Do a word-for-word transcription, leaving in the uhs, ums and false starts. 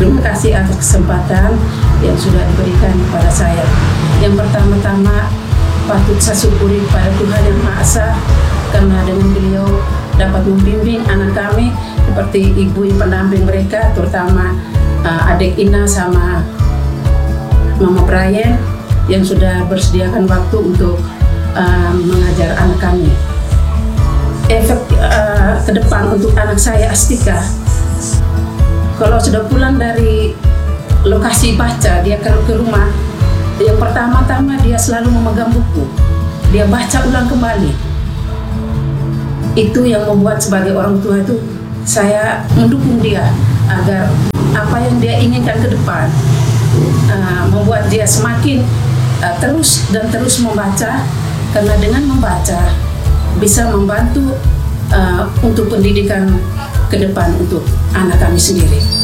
Terima kasih atas kesempatan yang sudah diberikan kepada saya. Yang pertama-tama patut saya syukuri pada Tuhan Yang Maha Esa, karena dengan beliau dapat membimbing anak kami seperti ibu yang pendamping mereka, terutama uh, adik Ina sama Mama Brian yang sudah bersediakan waktu untuk uh, mengajar anak kami. Efek uh, ke depan untuk anak saya Astika, kalau sudah pulang dari lokasi baca, dia ke, ke rumah, yang pertama-tama dia selalu memegang buku, dia baca ulang kembali. Itu yang membuat sebagai orang tua itu saya mendukung dia agar apa yang dia inginkan ke depan, uh, membuat dia semakin uh, terus dan terus membaca, karena dengan membaca bisa membantu uh, untuk pendidikan ke depan untuk anak kami sendiri.